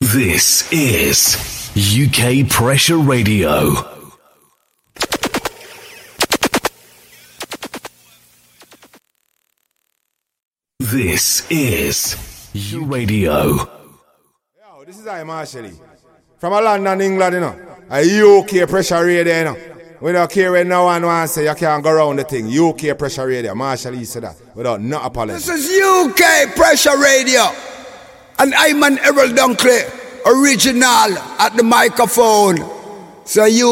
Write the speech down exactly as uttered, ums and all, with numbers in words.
This is U K Pressure Radio. This is U Radio. Yo, this is I, Marshall. From a London, England, you know. A U K Pressure Radio, you know. We don't care when no one wants to say you can't go around the thing. U K Pressure Radio. Marshall, he said that without no apology. This is U K Pressure Radio. And I'm an Errol Dunkley, original at the microphone. So you